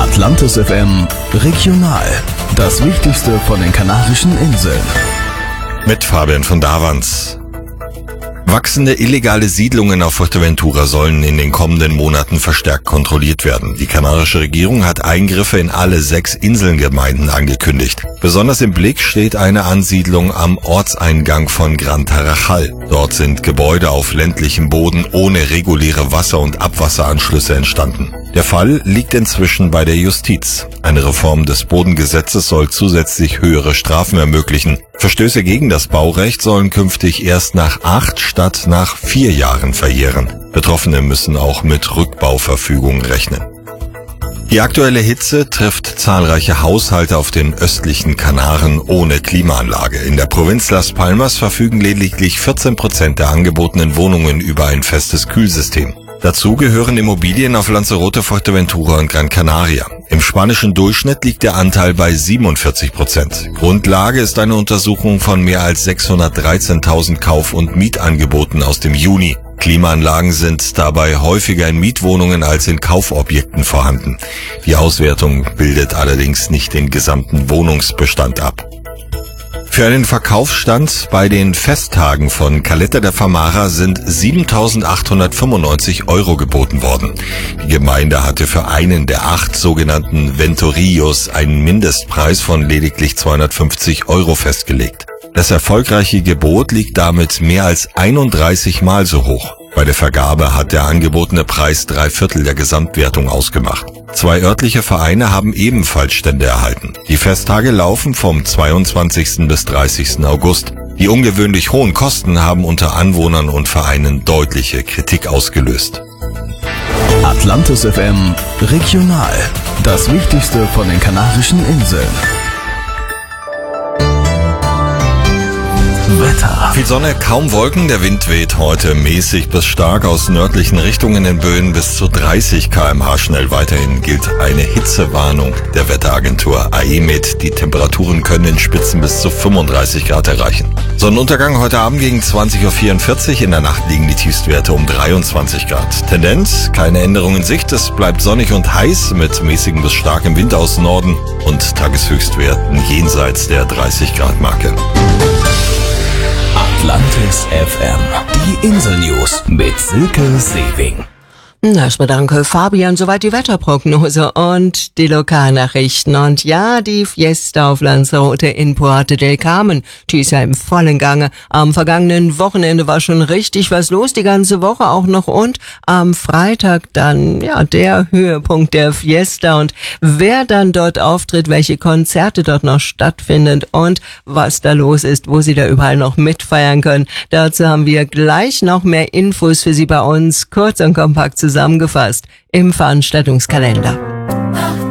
Atlantis FM Regional. Das Wichtigste von den Kanarischen Inseln. Mit Fabian von Davans. Wachsende illegale Siedlungen auf Fuerteventura sollen in den kommenden Monaten verstärkt kontrolliert werden. Die kanarische Regierung hat Eingriffe in alle 6 Inselgemeinden angekündigt. Besonders im Blick steht eine Ansiedlung am Ortseingang von Gran Tarajal. Dort sind Gebäude auf ländlichem Boden ohne reguläre Wasser- und Abwasseranschlüsse entstanden. Der Fall liegt inzwischen bei der Justiz. Eine Reform des Bodengesetzes soll zusätzlich höhere Strafen ermöglichen. Verstöße gegen das Baurecht sollen künftig erst nach 8 statt nach 4 Jahren verjähren. Betroffene müssen auch mit Rückbauverfügungen rechnen. Die aktuelle Hitze trifft zahlreiche Haushalte auf den östlichen Kanaren ohne Klimaanlage. In der Provinz Las Palmas verfügen lediglich 14% der angebotenen Wohnungen über ein festes Kühlsystem. Dazu gehören Immobilien auf Lanzarote, Fuerteventura und Gran Canaria. Im spanischen Durchschnitt liegt der Anteil bei 47%. Grundlage ist eine Untersuchung von mehr als 613.000 Kauf- und Mietangeboten aus dem Juni. Klimaanlagen sind dabei häufiger in Mietwohnungen als in Kaufobjekten vorhanden. Die Auswertung bildet allerdings nicht den gesamten Wohnungsbestand ab. Für einen Verkaufsstand bei den Festtagen von Caleta de Famara sind 7.895 € geboten worden. Die Gemeinde hatte für einen der 8 sogenannten Ventorillos einen Mindestpreis von lediglich 250 € festgelegt. Das erfolgreiche Gebot liegt damit mehr als 31 Mal so hoch. Bei der Vergabe hat der angebotene Preis 3/4 der Gesamtwertung ausgemacht. 2 örtliche Vereine haben ebenfalls Stände erhalten. Die Festtage laufen vom 22. bis 30. August. Die ungewöhnlich hohen Kosten haben unter Anwohnern und Vereinen deutliche Kritik ausgelöst. Atlantis FM Regional. Das Wichtigste von den Kanarischen Inseln. Wetter. Viel Sonne, kaum Wolken, der Wind weht heute mäßig bis stark aus nördlichen Richtungen in Böen bis zu 30 km/h schnell. Weiterhin gilt eine Hitzewarnung der Wetteragentur AEMET. Die Temperaturen können in Spitzen bis zu 35 Grad erreichen. Sonnenuntergang heute Abend gegen 20:44 Uhr. In der Nacht liegen die Tiefstwerte um 23 Grad. Tendenz, keine Änderung in Sicht. Es bleibt sonnig und heiß mit mäßigem bis starkem Wind aus Norden und Tageshöchstwerten jenseits der 30 Grad Marke. Atlantis FM. Die Insel-News mit Silke Sewing. Erstmal danke, Fabian. Soweit die Wetterprognose und die Lokalnachrichten. Und ja, die Fiesta auf Lanzarote in Puerto del Carmen, die ist ja im vollen Gange. Am vergangenen Wochenende war schon richtig was los, die ganze Woche auch noch. Und am Freitag dann, ja, der Höhepunkt der Fiesta. Und wer dann dort auftritt, welche Konzerte dort noch stattfinden und was da los ist, wo Sie da überall noch mitfeiern können. Dazu haben wir gleich noch mehr Infos für Sie bei uns, kurz und kompakt zusammengefasst im Veranstaltungskalender.